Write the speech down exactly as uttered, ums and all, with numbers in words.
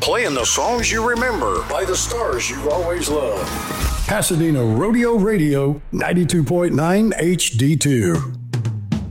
Playing the songs you remember by the stars you've always loved. Pasadena Rodeo Radio, ninety-two point nine H D two.